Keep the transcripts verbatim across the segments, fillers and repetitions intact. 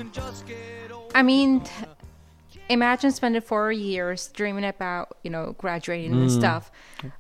I mean, imagine spending four years dreaming about, you know, graduating mm. and stuff.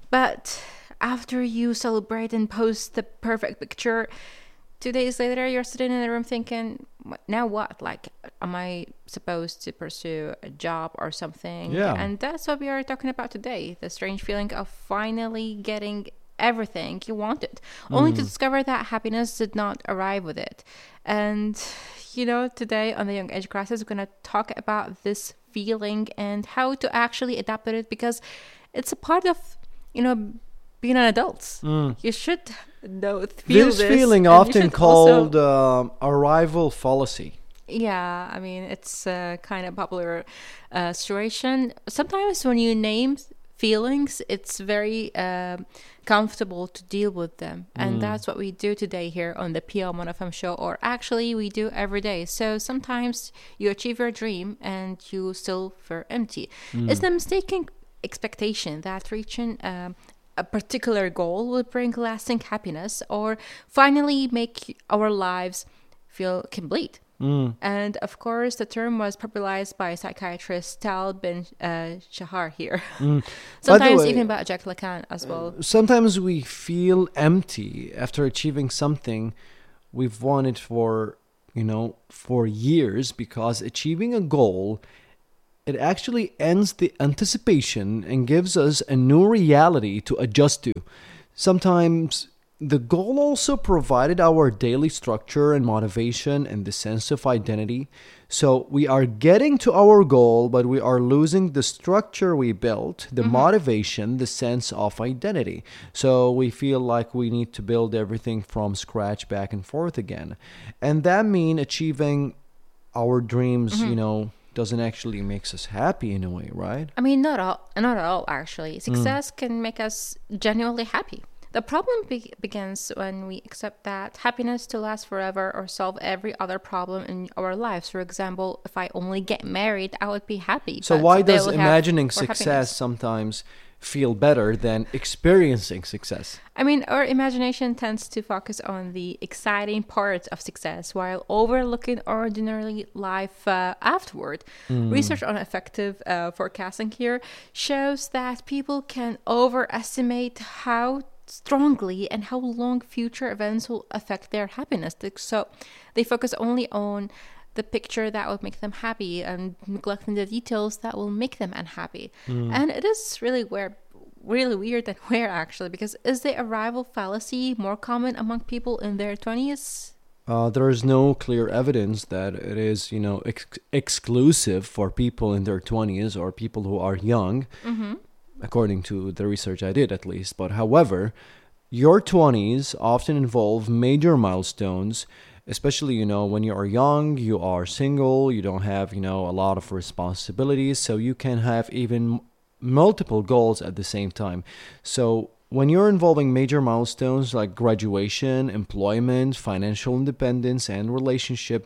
But after you celebrate and post the perfect picture, two days later, you're sitting in the room thinking, now what? Like, am I supposed to pursue a job or something? Yeah. And that's what we are talking about today. The strange feeling of finally getting everything you wanted, only mm. to discover that happiness did not arrive with it. And, you know, today on the Young Age Crisis, we're going to talk about this feeling and how to actually adapt to it, because it's a part of, you know, being an adult. Mm. You should know, feel this. This feeling often called also, uh, arrival fallacy. Yeah, I mean, it's a kind of popular uh, situation. Sometimes when you name feelings, it's very uh, comfortable to deal with them. And mm. that's what we do today here on the P M one F M show, or actually we do every day. So sometimes you achieve your dream and you still feel empty. Mm. It's the mistaken expectation that reaching um, a particular goal will bring lasting happiness or finally make our lives feel complete. Mm. And of course, the term was popularized by psychiatrist Tal Ben uh, Shahar here. Mm. Sometimes way, even by Jacques Lacan as well. Uh, sometimes we feel empty after achieving something we've wanted for, you know, for years, because achieving a goal, it actually ends the anticipation and gives us a new reality to adjust to. Sometimes the goal also provided our daily structure and motivation and the sense of identity. So we are getting to our goal, but we are losing the structure we built, the mm-hmm. motivation, the sense of identity. So we feel like we need to build everything from scratch back and forth again. And that means achieving our dreams, mm-hmm. you know, doesn't actually makes us happy in a way, right? I mean, not all, not at all, actually. Success mm. can make us genuinely happy. The problem be- begins when we accept that happiness to last forever or solve every other problem in our lives. For example, if I only get married, I would be happy. So why does imagining success happiness. sometimes feel better than experiencing success? I mean, our imagination tends to focus on the exciting parts of success while overlooking ordinary life uh, afterward. Mm. Research on effective uh, forecasting here shows that people can overestimate how strongly and how long future events will affect their happiness. So they focus only on the picture that will make them happy and neglecting the details that will make them unhappy. Mm. And it is really weird, really weird and weird actually, because is the arrival fallacy more common among people in their twenties? Uh, there is no clear evidence that it is, you know, ex- exclusive for people in their twenties or people who are young. Mm-hmm. According to the research I did, at least. But however, your twenties often involve major milestones, especially, you know, when you are young, you are single, you don't have, you know, a lot of responsibilities, so you can have even multiple goals at the same time. So when you're involving major milestones like graduation, employment, financial independence, and relationship,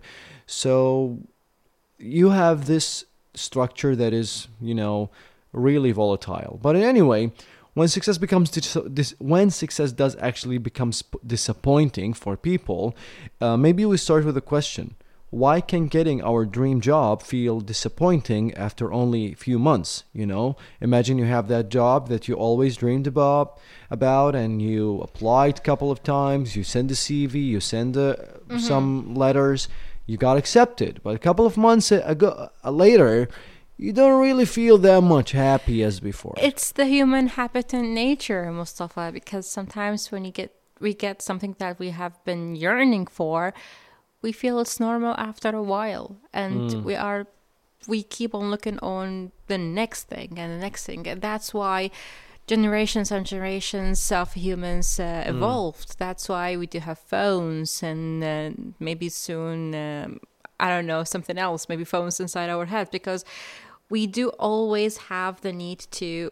so you have this structure that is, you know, really volatile. But anyway, when success becomes dis- dis- when success does actually become sp- disappointing for people, uh, maybe we start with a question: why can getting our dream job feel disappointing after only a few months? You know, imagine you have that job that you always dreamed about, about, and you applied a couple of times. You send a C V, you send a, mm-hmm. some letters, you got accepted. But a couple of months ago, uh, later, you don't really feel that much happy as before. It's the human habit and nature, Mustafa, because sometimes when you get we get something that we have been yearning for, we feel it's normal after a while, and mm. we are we keep on looking on the next thing and the next thing, and that's why generations and generations of humans uh, evolved. Mm. That's why we do have phones, and uh, maybe soon. Um, I don't know, something else, maybe phones inside our head, because we do always have the need to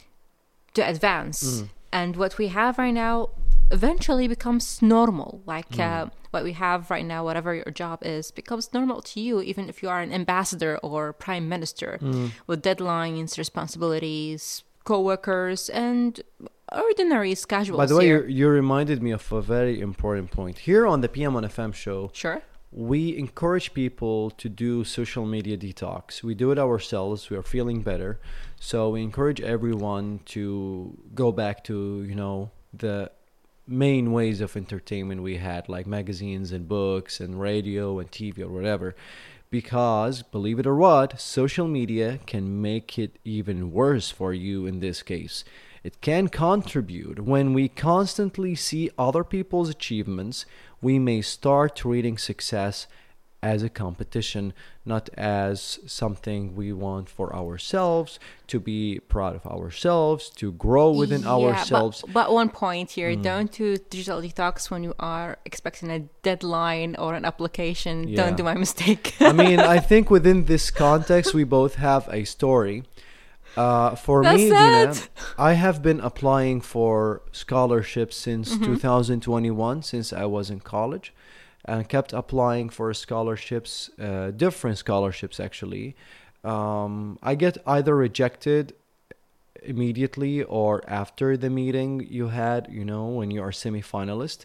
to advance. Mm. And what we have right now eventually becomes normal. Like mm. uh, what we have right now, whatever your job is, becomes normal to you, even if you are an ambassador or prime minister mm. with deadlines, responsibilities, co-workers, and ordinary schedules. By the way, here. you you reminded me of a very important point. Here on the P M one F M show, sure. we encourage people to do social media detox. We do it ourselves. We are feeling better. So we encourage everyone to go back to, you know, the main ways of entertainment we had, like magazines and books and radio and T V or whatever. Because, believe it or what, social media can make it even worse for you in this case. It can contribute. When we constantly see other people's achievements, we may start treating success as a competition, not as something we want for ourselves, to be proud of ourselves, to grow within Yeah, ourselves. But, but one point here, don't do digital detox when you are expecting a deadline or an application. Yeah. Don't do my mistake. I mean, I think within this context, we both have a story. Uh, for That's me, Dina, sad. I have been applying for scholarships since two thousand twenty-one, since I was in college, and kept applying for scholarships, uh, different scholarships actually. Um, I get either rejected immediately or after the meeting you had, you know, when you are semi-finalist.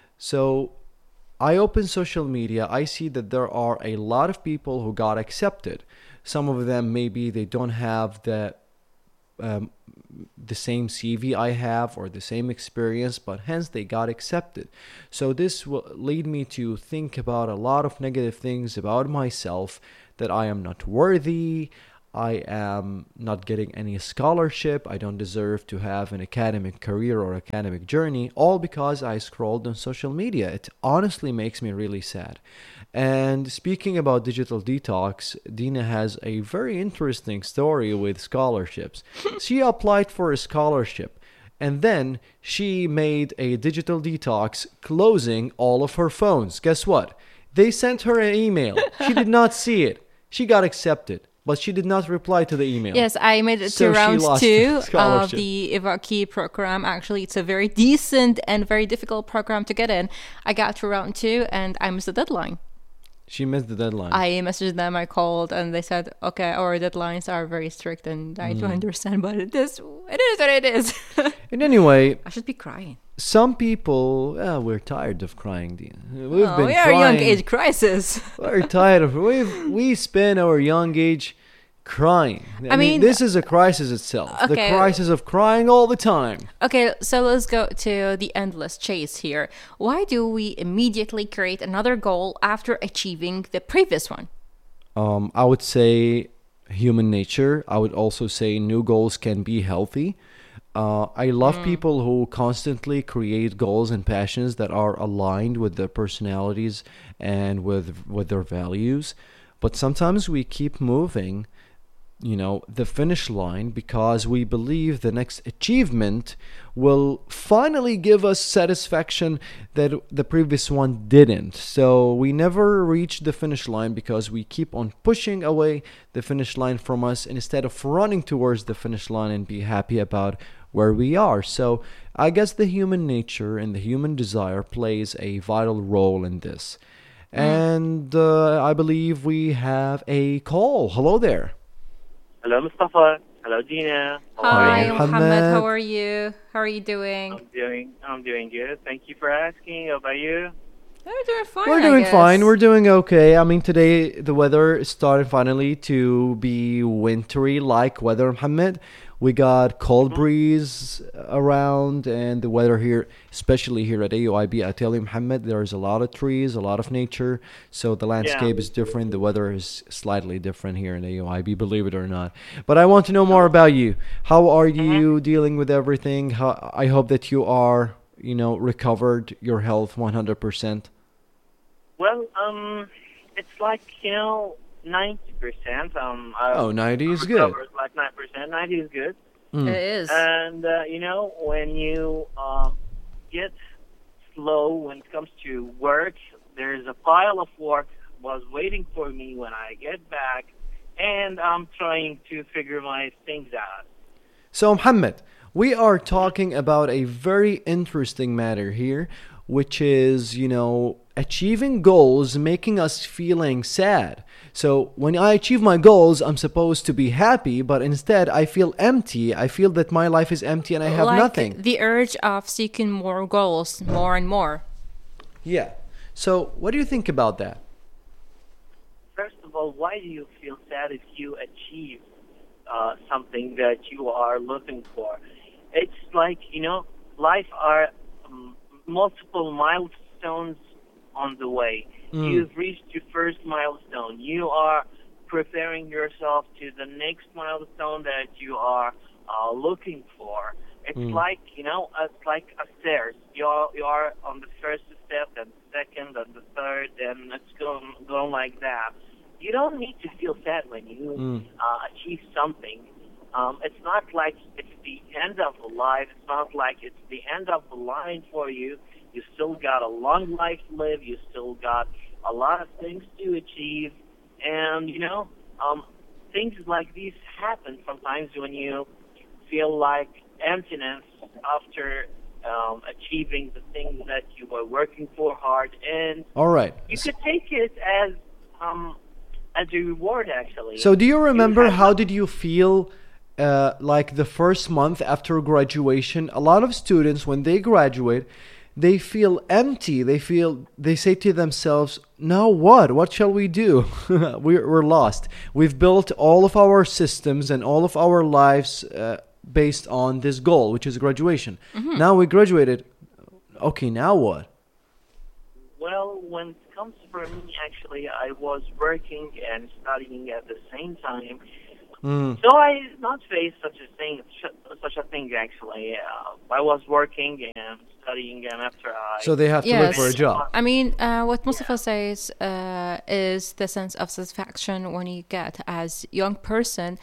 So I open social media, I see that there are a lot of people who got accepted. Some of them maybe they don't have the um, the same C V I have or the same experience, but hence they got accepted. So this will lead me to think about a lot of negative things about myself, that I am not worthy, I am not getting any scholarship, I don't deserve to have an academic career or academic journey, all because I scrolled on social media. It honestly makes me really sad. And speaking about digital detox, Dina has a very interesting story with scholarships. She applied for a scholarship and then she made a digital detox, closing all of her phones. Guess what? They sent her an email. She did not see it. She got accepted, but she did not reply to the email. Yes, I made it So to she round lost two of scholarship. the Ivaki program. Actually, it's a very decent and very difficult program to get in. I got to round two and I missed the deadline. She missed the deadline. I messaged them, I called, and they said, okay, our deadlines are very strict, and I do understand, but it is, it is what it is. And anyway, I should be crying. some people, uh, we're tired of crying, Dina. We've oh, been we are a young crying. age crisis. We're tired of we we spend our young age crying. I, I mean, mean, this is a crisis itself. The okay. crisis of crying all the time. Okay, so let's go to the endless chase here. Why do we immediately create another goal after achieving the previous one? Um, I would say human nature. I would also say new goals can be healthy. Uh, I love Mm. people who constantly create goals and passions that are aligned with their personalities and with with their values. But sometimes we keep moving, you know, the finish line because we believe the next achievement will finally give us satisfaction that the previous one didn't. So we never reach the finish line because we keep on pushing away the finish line from us instead of running towards the finish line and be happy about where we are. So I guess the human nature and the human desire plays a vital role in this. Mm. And uh, I believe we have a call. Hello there. Hello, Mustafa. Hello, Dina. How Hi, are Hi, you? Mohammed. Mohammed. How are you? How are you doing? I'm doing. I'm doing good. Thank you for asking. How about you? We're doing fine. We're I doing guess. fine. We're doing okay. I mean, today the weather started finally to be wintry like weather, Mohammed. We got cold breeze around, and the weather here, especially here at A U I B, I tell you, Mohammed, there's a lot of trees, a lot of nature, so the landscape Yeah. is different. The weather is slightly different here in A U I B, believe it or not. But I want to know more about you. How are you dealing with everything? How, I hope that you are, you know, recovered your health one hundred percent. Well, um, it's like you know, ninety percent. Um, I Oh, ninety is good. recovered like nine percent. Ninety is good. Mm. It is. And uh, you know, when you uh, get slow when it comes to work, there's a pile of work was waiting for me when I get back, and I'm trying to figure my things out. So, Mohammed, we are talking about a very interesting matter here, which is, you know, achieving goals making us feeling sad. So when I achieve my goals, I'm supposed to be happy, but instead I feel empty. I feel that my life is empty and I have like nothing. the urge of seeking more goals, more and more. Yeah. So what do you think about that? first of all, why do you feel sad if you achieve uh, something that you are looking for? It's like, you know, life are um, multiple milestones on the way. Mm. You've reached your first milestone. You are preparing yourself to the next milestone that you are uh, looking for. It's Mm. like, you know, it's like a stairs. You're, you're on the first step, and the second, and the third, and it's going, going like that. You don't need to feel sad when you Mm. uh, achieve something. Um, it's not like it's the end of the life. It's not like it's the end of the line for you. You still got a long life to live. You still got a lot of things to achieve. And, you know, um, things like these happen sometimes when you feel like emptiness after um, achieving the things that you were working for hard. And All right. you could take it as um, as a reward, actually. So do you remember have- how did you feel uh, like the first month after graduation? A lot of students, when they graduate, they feel empty. They feel, they say to themselves, now what? What shall we do? we're, we're lost. We've built all of our systems and all of our lives uh, based on this goal, which is graduation. Mm-hmm. Now we graduated. Okay, now what? Well, when it comes for me, actually, I was working and studying at the same time. Mm. So I did not face such a thing, such a thing actually. Uh, I was working and studying, and after I So they have to look Yes. for a job. I mean, uh, what Mustafa says uh, is the sense of satisfaction when you get as young person.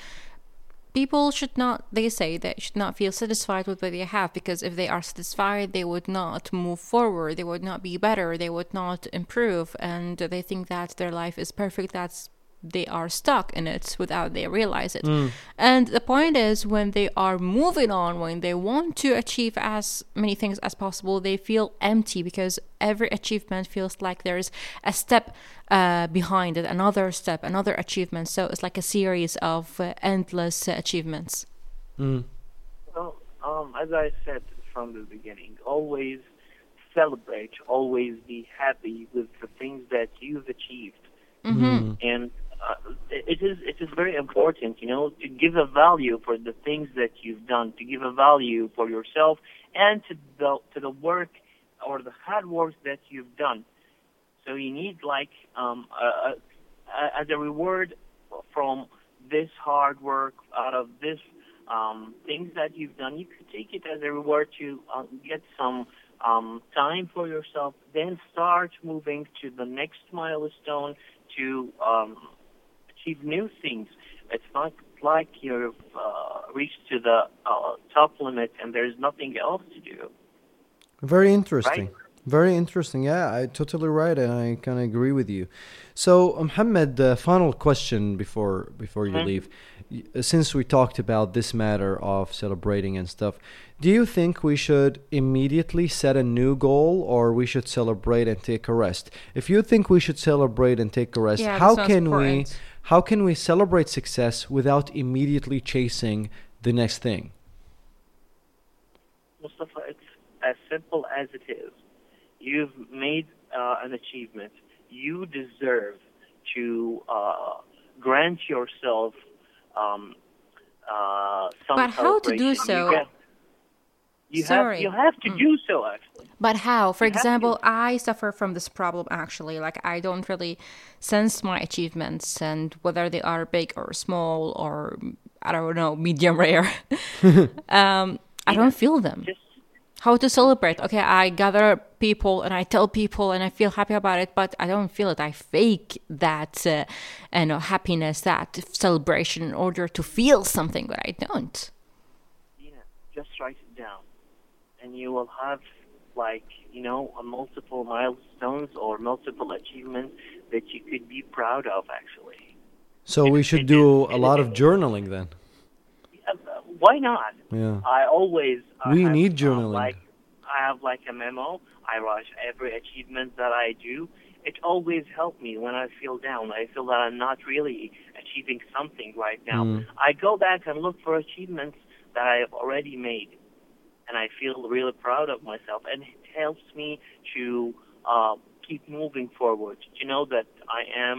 People should not, they say they should not feel satisfied with what they have, because if they are satisfied, they would not move forward, they would not be better, they would not improve, and they think that their life is perfect, that's they are stuck in it without they realize it. And the point is, when they are moving on, when they want to achieve as many things as possible, they feel empty, because every achievement feels like there's a step uh, behind it, another step, another achievement. So it's like a series of uh, endless uh, achievements. Mm. Well, um, as I said from the beginning, always celebrate, always be happy with the things that you've achieved. Mm-hmm. And uh, it is it is very important, you know, to give a value for the things that you've done, to give a value for yourself and to the to the work or the hard work that you've done. So you need like um, a, a, as a reward from this hard work, out of this um, things that you've done, you could take it as a reward to uh, get some um, time for yourself, then start moving to the next milestone to um, achieve new things. It's not like you've uh, reached to the uh, top limit and there's nothing else to do. Very interesting. Right. Very interesting. Yeah, I totally right, and I kind of agree with you. So, Mohammed, the final question before before you Mhm. leave, Y- since we talked about this matter of celebrating and stuff, do you think we should immediately set a new goal, or we should celebrate and take a rest? If you think we should celebrate and take a rest, Yeah, how this sounds can we important. how can we celebrate success without immediately chasing the next thing? Mustafa, it's as simple as it is. You've made uh, an achievement. You deserve to uh, grant yourself um, uh, some But how to do celebration. so? You, have, you Sorry. have you have to do so, actually. But how? For You have example, I suffer from this problem actually. Like, I don't really sense my achievements, and whether they are big or small or, I don't know, medium rare. um, I don't feel them. Just How to celebrate? Okay, I gather people and I tell people and I feel happy about it, but I don't feel it. I fake that, uh, you know, happiness, that celebration in order to feel something, but I don't. yeah, just write it down, and you will have like you know a multiple milestones or multiple achievements that you could be proud of. Actually, So we should do a lot of journaling then. Uh, why not? Yeah. I always I We have, need um, journaling. like I have like a memo. I write every achievement that I do. It always helps me when I feel down. I feel that I'm not really achieving something right now. Mm. I go back and look for achievements that I have already made, and I feel really proud of myself. And it helps me to uh, keep moving forward. To know that I am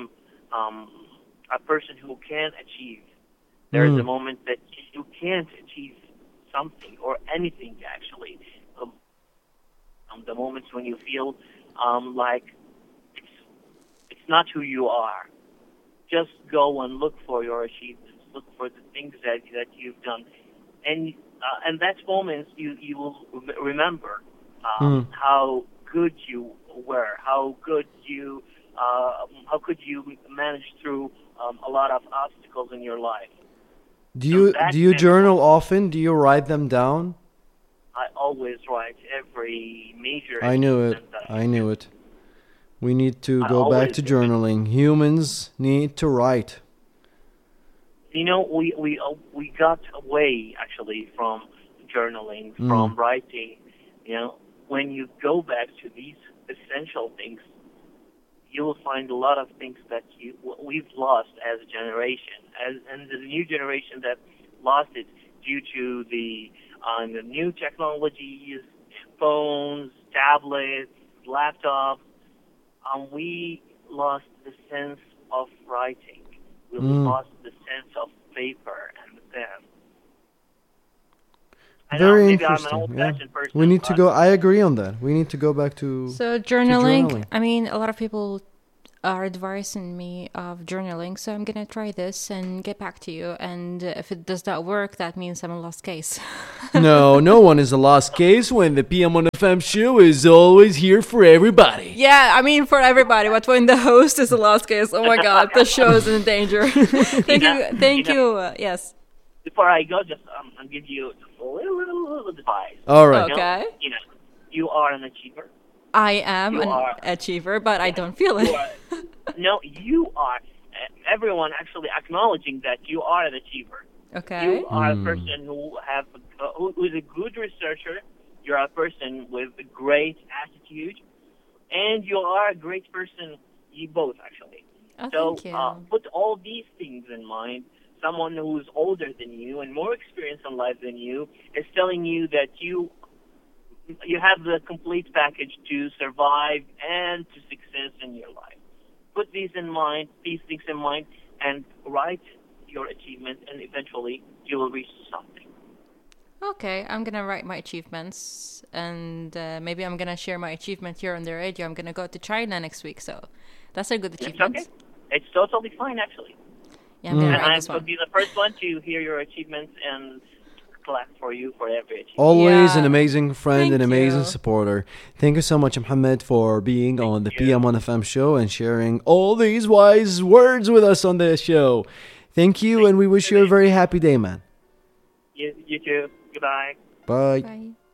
um, a person who can achieve. There's Mm. a moment that you can't achieve something or anything, actually. Um, um, the moments when you feel um, like it's, it's not who you are. Just go and look for your achievements. Look for the things that that you've done, and uh, and that moments you you will rem- remember um, Mm. how good you were, how good you, uh, how could you manage through um, a lot of obstacles in your life. Do So you that do you kind of journal moment, often? Do you write them down? I always write every major I knew it. achievement that I I knew do. it. We need to I go back always to do it. journaling. Humans need to write. You know, we we uh, we got away actually from journaling, Mm. from writing. You know, when you go back to these essential things, you will find a lot of things that you we've lost as a generation, as and the new generation that lost it due to the um, the new technologies, phones, tablets, laptops. Um, we lost the sense of writing. We Mm. lost the sense of paper and pen. I know, Very maybe I'm an interesting. Yeah. old-fashioned person. We need to but go. I agree on that. We need to go back to. So journaling, journaling. I mean, a lot of people are advising me of journaling, so I'm gonna try this and get back to you. And uh, if it does not work, that means I'm a lost case. No, no one is a lost case when the P M on F M show is always here for everybody. Yeah, I mean for everybody, but when the host is a lost case, oh my god, the show is in danger. Thank You you, know- thank you you. Uh, yes. Before I go, just um, I'll give you a little, little, little advice. All right. You know, Okay. You know, you are an achiever. I am You an are- achiever, but I don't feel it. You are, no, you are. Uh, everyone actually acknowledging that you are an achiever. Okay. You are Hmm. a person who have uh, who, who is a good researcher. You're a person with a great attitude, and you are a great person. You both actually. Oh, so thank you. Uh, put all these things in mind. Someone who's older than you and more experienced in life than you is telling you that you you have the complete package to survive and to success in your life. Put these in mind, these things in mind, and write your achievements, and eventually you will reach something. Okay, I'm gonna write my achievements, and uh, maybe I'm gonna share my achievement here on the radio. I'm gonna go to China next week, so that's a good It's achievement. okay. It's totally fine, actually. Yeah, I'm gonna And write I this will one. be the first one to hear your achievements and clap for you for every achievement. Always Yeah. an amazing friend, Thank an amazing you. supporter. Thank you so much, Mohammed, for being on the you. P M on F M show and sharing all these wise words with us on the show. Thank you, Thank and we you. wish you a very happy day, man. You, you too. Goodbye. Bye. Bye.